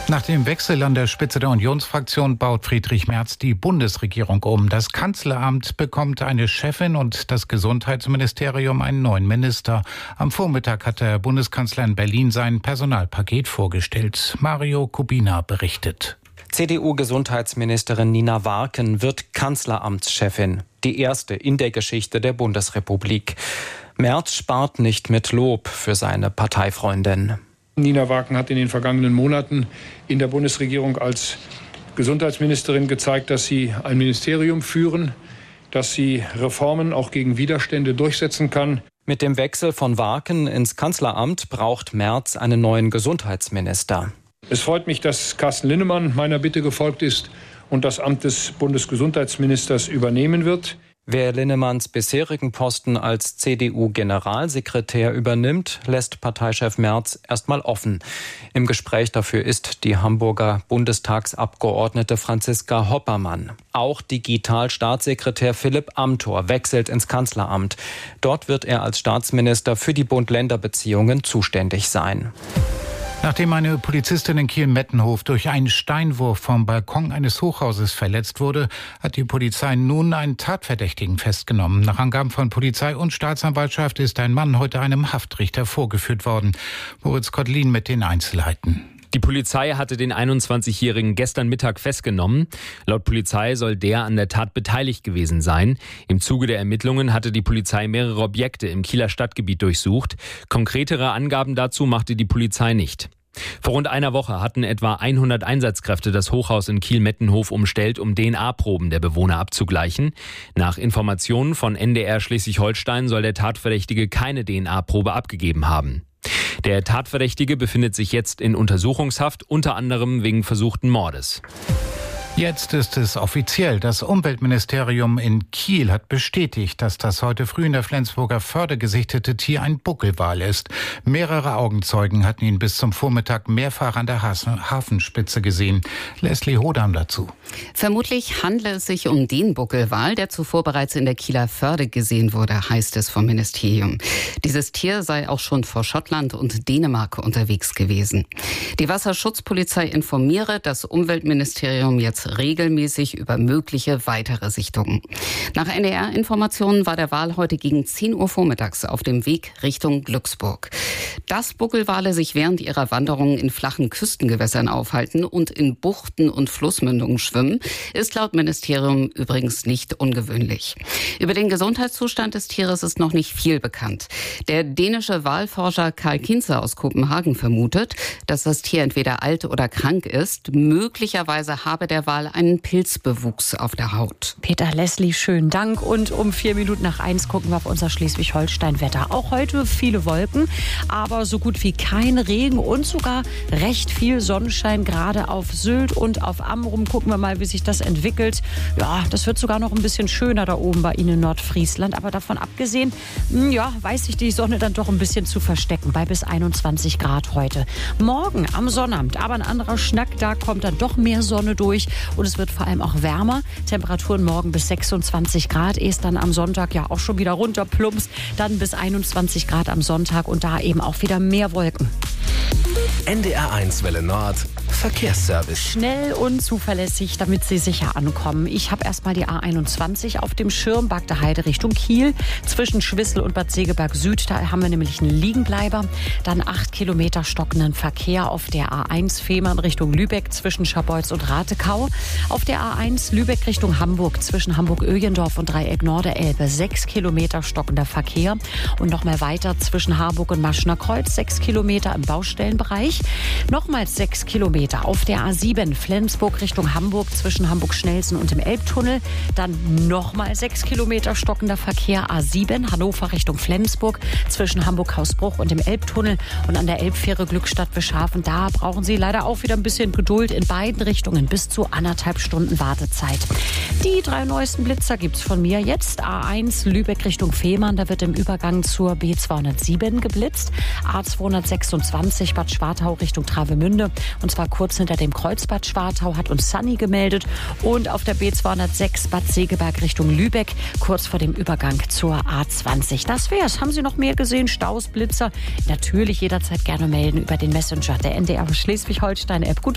Nach dem Wechsel an der Spitze der Unionsfraktion baut Friedrich Merz die Bundesregierung um. Das Kanzleramt bekommt eine Chefin und das Gesundheitsministerium einen neuen Minister. Am Vormittag hat der Bundeskanzler in Berlin sein Personalpaket vorgestellt. Mario Kubina berichtet. CDU-Gesundheitsministerin Nina Warken wird Kanzleramtschefin. Die erste in der Geschichte der Bundesrepublik. Merz spart nicht mit Lob für seine Parteifreundin. Nina Warken hat in den vergangenen Monaten in der Bundesregierung als Gesundheitsministerin gezeigt, dass sie ein Ministerium führen, dass sie Reformen auch gegen Widerstände durchsetzen kann. Mit dem Wechsel von Warken ins Kanzleramt braucht Merz einen neuen Gesundheitsminister. Es freut mich, dass Carsten Linnemann meiner Bitte gefolgt ist und das Amt des Bundesgesundheitsministers übernehmen wird. Wer Linnemanns bisherigen Posten als CDU-Generalsekretär übernimmt, lässt Parteichef Merz erstmal offen. Im Gespräch dafür ist die Hamburger Bundestagsabgeordnete Franziska Hoppermann. Auch Digital-Staatssekretär Philipp Amthor wechselt ins Kanzleramt. Dort wird er als Staatsminister für die Bund-Länder-Beziehungen zuständig sein. Nachdem eine Polizistin in Kiel-Mettenhof durch einen Steinwurf vom Balkon eines Hochhauses verletzt wurde, hat die Polizei nun einen Tatverdächtigen festgenommen. Nach Angaben von Polizei und Staatsanwaltschaft ist ein Mann heute einem Haftrichter vorgeführt worden. Moritz Kotlin mit den Einzelheiten. Die Polizei hatte den 21-Jährigen gestern Mittag festgenommen. Laut Polizei soll der an der Tat beteiligt gewesen sein. Im Zuge der Ermittlungen hatte die Polizei mehrere Objekte im Kieler Stadtgebiet durchsucht. Konkretere Angaben dazu machte die Polizei nicht. Vor rund einer Woche hatten etwa 100 Einsatzkräfte das Hochhaus in Kiel-Mettenhof umstellt, um DNA-Proben der Bewohner abzugleichen. Nach Informationen von NDR Schleswig-Holstein soll der Tatverdächtige keine DNA-Probe abgegeben haben. Der Tatverdächtige befindet sich jetzt in Untersuchungshaft, unter anderem wegen versuchten Mordes. Jetzt ist es offiziell. Das Umweltministerium in Kiel hat bestätigt, dass das heute früh in der Flensburger Förde gesichtete Tier ein Buckelwal ist. Mehrere Augenzeugen hatten ihn bis zum Vormittag mehrfach an der Hafenspitze gesehen. Leslie Hodam dazu. Vermutlich handle es sich um den Buckelwal, der zuvor bereits in der Kieler Förde gesehen wurde, heißt es vom Ministerium. Dieses Tier sei auch schon vor Schottland und Dänemark unterwegs gewesen. Die Wasserschutzpolizei informiere das Umweltministerium jetzt regelmäßig über mögliche weitere Sichtungen. Nach NDR-Informationen war der Wal heute gegen 10 Uhr vormittags auf dem Weg Richtung Glücksburg. Dass Buckelwale sich während ihrer Wanderungen in flachen Küstengewässern aufhalten und in Buchten und Flussmündungen schwimmen, ist laut Ministerium übrigens nicht ungewöhnlich. Über den Gesundheitszustand des Tieres ist noch nicht viel bekannt. Der dänische Walforscher Karl Kinzer aus Kopenhagen vermutet, dass das Tier entweder alt oder krank ist. Möglicherweise habe der Wal einen Pilzbewuchs auf der Haut. Peter, Leslie, schönen Dank. Und um 1:04 gucken wir auf unser Schleswig-Holstein-Wetter. Auch heute viele Wolken, aber so gut wie kein Regen und sogar recht viel Sonnenschein, gerade auf Sylt und auf Amrum. Gucken wir mal, wie sich das entwickelt. Ja, das wird sogar noch ein bisschen schöner da oben bei Ihnen in Nordfriesland. Aber davon abgesehen, weiß sich die Sonne dann doch ein bisschen zu verstecken, bei bis 21 Grad heute. Morgen am Sonnabend, aber ein anderer Schnack, da kommt dann doch mehr Sonne durch. Und es wird vor allem auch wärmer. Temperaturen morgen bis 26 Grad. Ehe es dann am Sonntag ja auch schon wieder runterplumpst. Dann bis 21 Grad am Sonntag und da eben auch wieder mehr Wolken. NDR1 Welle Nord. Verkehrsservice. Schnell und zuverlässig, damit Sie sicher ankommen. Ich habe erstmal die A21 auf dem Schirm, Bagde Heide Richtung Kiel. Zwischen Schwissel und Bad Segeberg Süd, da haben wir nämlich einen Liegenbleiber. Dann 8 Kilometer stockenden Verkehr auf der A1 Fehmarn Richtung Lübeck zwischen Scharbeutz und Ratekau. Auf der A1 Lübeck Richtung Hamburg zwischen Hamburg-Öjendorf und Dreieck Norderelbe 6 Kilometer stockender Verkehr. Und nochmal weiter zwischen Harburg und Maschner Kreuz 6 Kilometer im Baustellenbereich. Nochmals 6 Kilometer auf der A7 Flensburg Richtung Hamburg zwischen Hamburg-Schnelsen und dem Elbtunnel. Dann nochmal 6 Kilometer stockender Verkehr A7 Hannover Richtung Flensburg zwischen Hamburg-Hausbruch und dem Elbtunnel. Und an der Elbfähre Glückstadt-Beschhafen, da brauchen Sie leider auch wieder ein bisschen Geduld in beiden Richtungen, bis zu 1,5 Stunden Wartezeit. Die 3 neuesten Blitzer gibt's von mir jetzt. A1 Lübeck Richtung Fehmarn, da wird im Übergang zur B207 geblitzt. A226 Bad Schwartau Richtung Travemünde und zwar kurz hinter dem Kreuzbad Schwartau, hat uns Sunny gemeldet. Und auf der B206 Bad Segeberg Richtung Lübeck, kurz vor dem Übergang zur A20. Das wär's. Haben Sie noch mehr gesehen? Staus, Blitzer? Natürlich jederzeit gerne melden über den Messenger der NDR Schleswig-Holstein-App. Gute